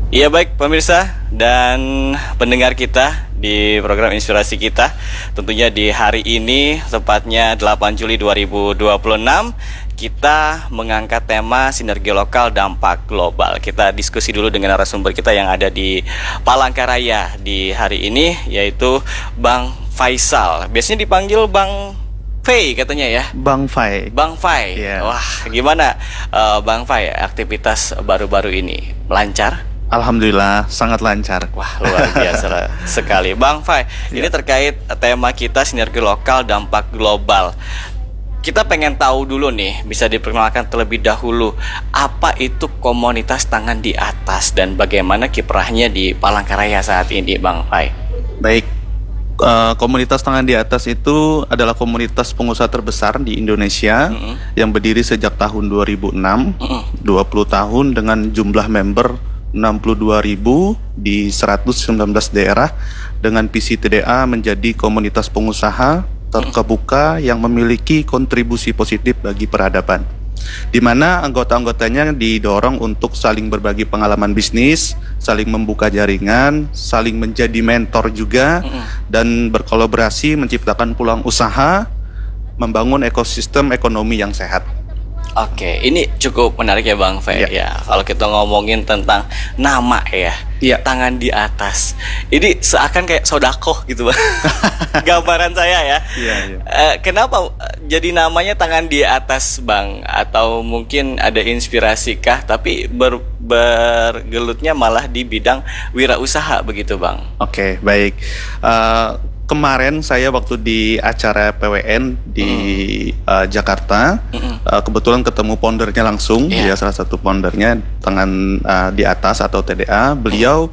Iya baik pemirsa dan pendengar kita di program Inspirasi kita. Tentunya di hari ini tepatnya 8 Juli 2026 kita mengangkat tema sinergi lokal dampak global. Kita diskusi dulu dengan narasumber kita yang ada di Palangkaraya di hari ini, yaitu Bang Faisal. Biasanya dipanggil Bang Fai katanya ya. Bang Fai. Bang Fai. Yeah. Wah, gimana Bang Fai aktivitas baru-baru ini? Lancar? Alhamdulillah sangat lancar. Wah, luar biasa sekali Bang Fai. Ini terkait tema kita sinergi lokal dampak global. Kita pengen tahu dulu nih, bisa diperkenalkan terlebih dahulu apa itu komunitas tangan di atas dan bagaimana kiprahnya di Palangkaraya saat ini Bang Fai. Baik, komunitas tangan di atas itu adalah komunitas pengusaha terbesar di Indonesia yang berdiri sejak tahun 2006, 20 tahun dengan jumlah member 62.000 di 119 daerah dengan visi TDA menjadi komunitas pengusaha terkebuka yang memiliki kontribusi positif bagi peradaban, di mana anggota-anggotanya didorong untuk saling berbagi pengalaman bisnis, saling membuka jaringan, saling menjadi mentor juga, dan berkolaborasi menciptakan peluang usaha, membangun ekosistem ekonomi yang sehat. Oke, ini cukup menarik ya Bang Fai. Ya, kalau kita ngomongin tentang nama ya, tangan di atas. Ini seakan kayak sodakoh gitu Bang. Gambaran saya ya. Kenapa jadi namanya tangan di atas Bang? Atau mungkin ada inspirasi kah? Tapi bergelutnya malah di bidang wirausaha begitu Bang. Oke, baik. Kemarin saya waktu di acara PWN di Jakarta, kebetulan ketemu foundernya langsung, dia salah satu foundernya tangan di atas atau TDA. Beliau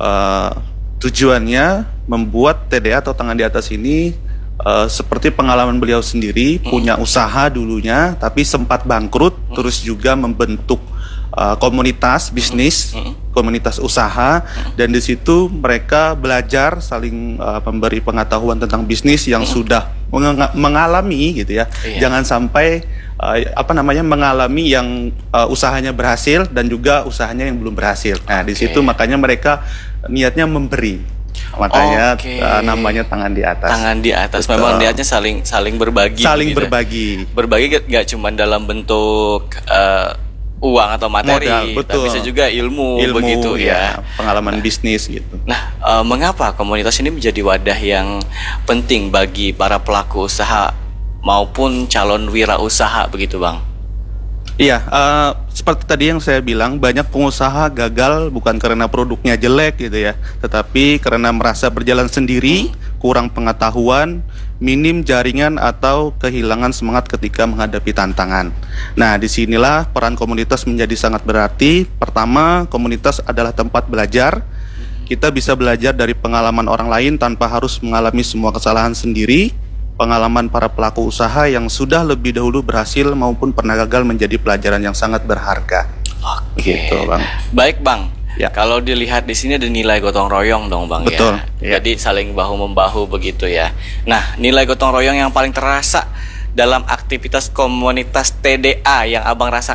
tujuannya membuat TDA atau tangan di atas ini seperti pengalaman beliau sendiri, punya usaha dulunya, tapi sempat bangkrut, terus juga membentuk komunitas bisnis, komunitas usaha, dan di situ mereka belajar saling memberi pengetahuan tentang bisnis yang sudah mengalami gitu ya. Jangan sampai mengalami yang usahanya berhasil dan juga usahanya yang belum berhasil. Nah, di situ makanya mereka niatnya memberi. Makanya namanya tangan di atas. Tangan di atas. Betul. Memang niatnya saling berbagi. Saling gitu. Berbagi gak cuma dalam bentuk uang atau materi, modal, tapi bisa juga ilmu begitu ya. Pengalaman bisnis gitu. Nah, mengapa komunitas ini menjadi wadah yang penting bagi para pelaku usaha maupun calon wirausaha begitu Bang? Iya, seperti tadi yang saya bilang, banyak pengusaha gagal bukan karena produknya jelek gitu ya, tetapi karena merasa berjalan sendiri, kurang pengetahuan, minim jaringan atau kehilangan semangat ketika menghadapi tantangan. Nah, disinilah peran komunitas menjadi sangat berarti. Pertama, komunitas adalah tempat belajar. Kita bisa belajar dari pengalaman orang lain tanpa harus mengalami semua kesalahan sendiri. Pengalaman para pelaku usaha yang sudah lebih dahulu berhasil maupun pernah gagal menjadi pelajaran yang sangat berharga. Oke, gitu, Bang. Baik Bang. Ya. Kalau dilihat di sini ada nilai gotong royong dong Bang. Betul, ya. Jadi saling bahu membahu begitu ya. Nah, nilai gotong royong yang paling terasa dalam aktivitas komunitas TDA yang Abang rasakan